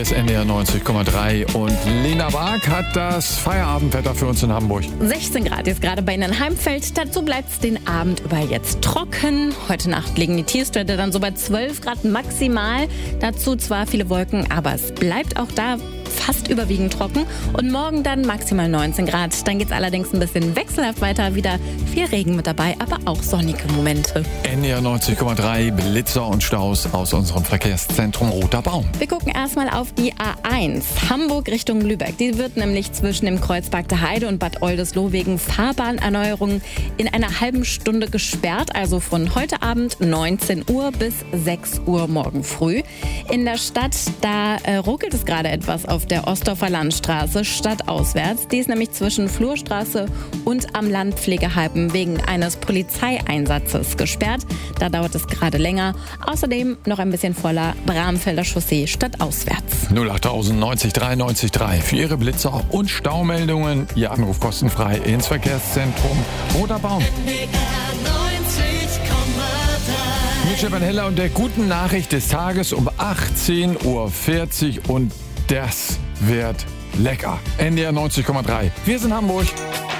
Hier ist NDR 90,3 und Lena Bark hat das Feierabendwetter für uns in Hamburg. 16 Grad jetzt gerade bei Ihnen in Heimfeld. Dazu bleibt es den Abend über jetzt trocken. Heute Nacht liegen die Tiefstwerte dann so bei 12 Grad maximal. Dazu zwar viele Wolken, aber es bleibt auch da fast überwiegend trocken. Und morgen dann maximal 19 Grad. Dann geht es allerdings ein bisschen wechselhaft weiter. Wieder viel Regen mit dabei, aber auch sonnige Momente. NDR 90,3 Blitzer und Staus aus unserem Verkehrszentrum Roter Baum. Wir gucken erstmal auf die A1 Hamburg Richtung Lübeck. Die wird nämlich zwischen dem Kreuzberg der Heide und Bad Oldesloe wegen Fahrbahnerneuerung in einer halben Stunde gesperrt. Also von heute Abend 19 Uhr bis 6 Uhr morgen früh. In der Stadt, da ruckelt es gerade etwas auf der Ostdorfer Landstraße stadtauswärts. Die ist nämlich zwischen Flurstraße und am Landpflegeheim wegen eines Polizeieinsatzes gesperrt. Da dauert es gerade länger. Außerdem noch ein bisschen voller Bramfelder Chaussee stadtauswärts. 08000 90 3 90 3 für Ihre Blitzer und Staumeldungen. Ihr Anruf kostenfrei ins Verkehrszentrum Roter Baum. Mit Stefan Heller und der guten Nachricht des Tages um 18:40 Uhr und das wird lecker. NDR 90,3. Wir sind Hamburg.